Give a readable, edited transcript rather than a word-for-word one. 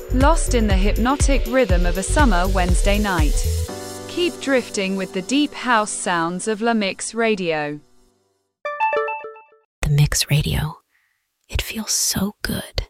lost in the hypnotic rhythm of a summer Wednesday night. Keep drifting with the deep house sounds of La Mix Radio. The Mix Radio. It feels so good.